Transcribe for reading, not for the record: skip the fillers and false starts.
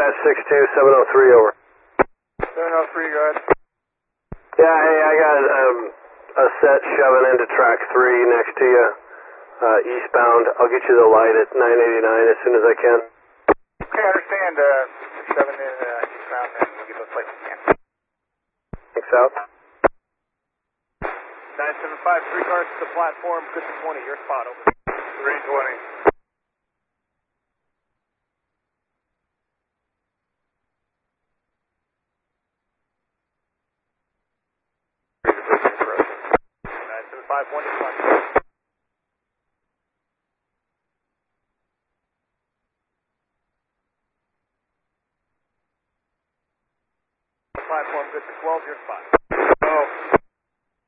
Dispatch 62703, over. 703, go ahead. Yeah, hey, I got a set shoving into track 3 next to you, eastbound. I'll get you the light at 989 as soon as I can. Okay, I understand. Shoving in eastbound, and we'll get those plates if we can. Thanks out. 975, 3 cars to the platform, Christian 20, your spot, over. 320. Five one is fine.